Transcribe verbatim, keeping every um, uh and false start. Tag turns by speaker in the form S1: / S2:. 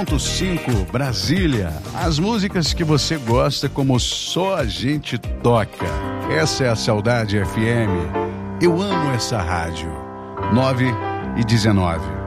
S1: cinco Brasília, as músicas que você gosta como só a gente toca. Essa é a Saudade F M. Eu amo essa rádio. nove e dezenove.